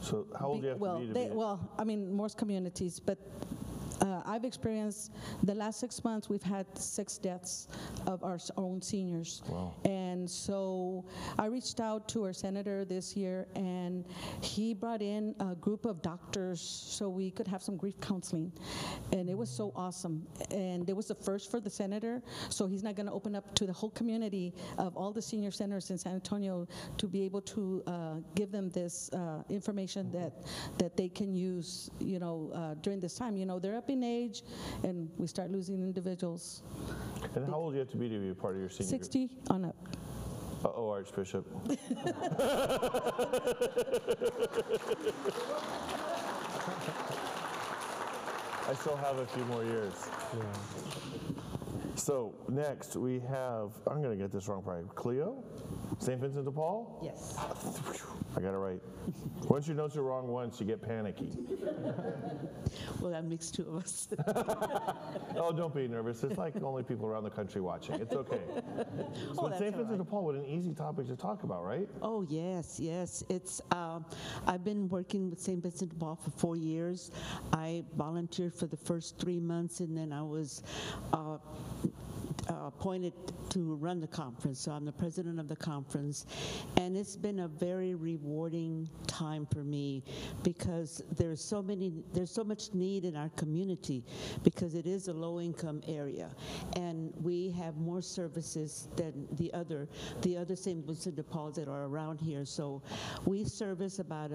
So how old do you have to be to be? Well, I mean, most communities, but I've experienced the last 6 months, we've had 6 deaths of our own seniors. Wow. And so I reached out to our senator this year, and he brought in a group of doctors so we could have some grief counseling. And it was so awesome. And it was the first for the senator, so he's not going to open up to the whole community of all the senior centers in San Antonio to be able to give them this information that they can use, during this time. They're up in age, and we start losing individuals. And how old do you have to be a part of your senior 60 on up. Uh-oh, Archbishop. I still have a few more years. Yeah. So next we have, I'm going to get this wrong probably, Cleo? St. Vincent de Paul? Yes. I got it right. Once you notice it wrong once, you get panicky. Well, that makes 2 of us. Oh, don't be nervous. It's like only people around the country watching. It's okay. So St. Vincent de Paul, what an easy topic to talk about, right? Oh, yes. It's I've been working with St. Vincent de Paul for 4 years. I volunteered for the first 3 months, and then I was appointed to run the conference. So I'm the president of the conference, and it's been a very rewarding time for me because there's so much need in our community because it is a low-income area, and we have more services than the other St. Vincent de Pauls that are around here. So we service about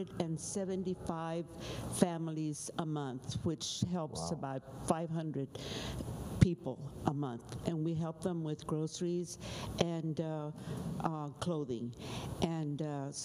175 families a month, which helps about 500 people a month, and we help them with groceries and clothing. And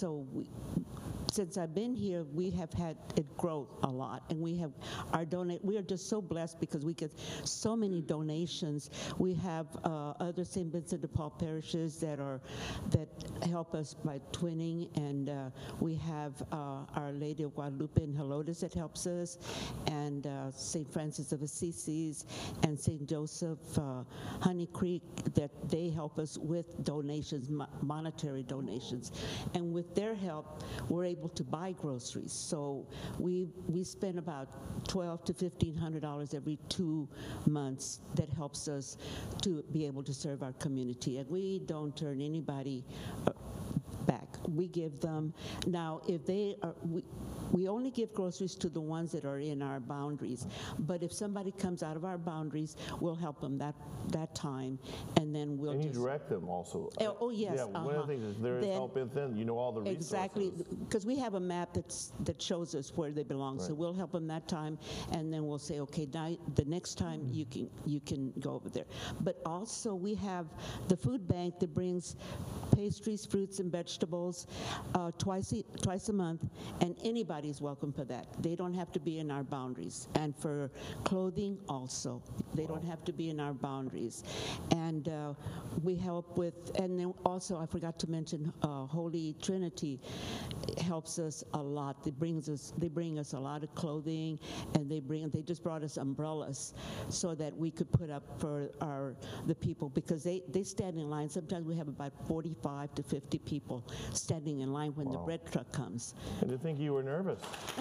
since I've been here, we have had it grow a lot, and we are just so blessed because we get so many donations. We have other St. Vincent de Paul parishes that help us by twinning, and we have Our Lady of Guadalupe in Helotes that helps us, and St. Francis of Assisi and St. Joseph Honey Creek, that they help us with donations, monetary donations, and with their help, we're able to buy groceries. So we spend about $1,200 to $1,500 every 2 months. That helps us to be able to serve our community, and we don't turn anybody back. We give them. Now, if they are, we only give groceries to the ones that are in our boundaries. But if somebody comes out of our boundaries, we'll help them that time, and then we'll. And you direct them also. Oh yes. Yeah. One of the things is there is help within. You know all the resources. Exactly, because we have a map that shows us where they belong. Right. So we'll help them that time, and then we'll say, okay, now the next time you can go over there. But also we have the food bank that brings pastries, fruits, and vegetables twice a month, and anybody's welcome for that. They don't have to be in our boundaries. And for clothing also, they don't have to be in our boundaries. And we help with, and then also I forgot to mention Holy Trinity helps us a lot. They bring us a lot of clothing, and they just brought us umbrellas so that we could put up for the people, because they stand in line. Sometimes we have about 45 to 50 people standing in line when the bread truck comes. And to think you were nervous.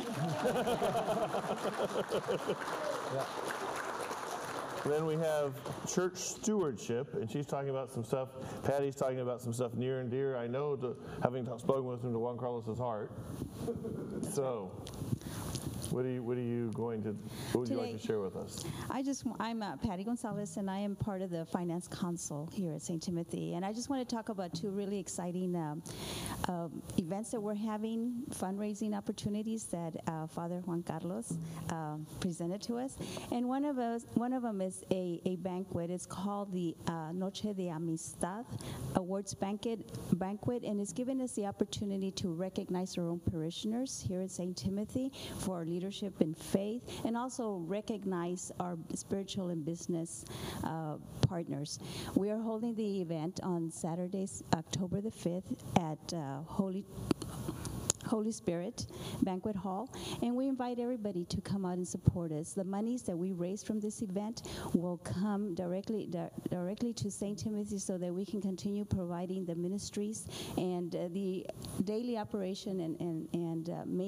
Yeah. Then we have church stewardship, and she's talking about some stuff. Patty's talking about some stuff near and dear. I know, having spoken with him, to Juan Carlos's heart. So, what would you like to share with us? I'm Patty Gonzalez, and I am part of the Finance Council here at St. Timothy. And I just want to talk about 2 really exciting events that we're having, fundraising opportunities that Father Juan Carlos presented to us. And one of them is a banquet. It's called the Noche de Amistad Awards Banquet, and it's given us the opportunity to recognize our own parishioners here at St. Timothy for our leadership in faith, and also recognize our spiritual and business partners. We are holding the event on Saturday, October the 5th at Holy Spirit Banquet Hall, and we invite everybody to come out and support us. The monies that we raise from this event will come directly to St. Timothy so that we can continue providing the ministries and the daily operation and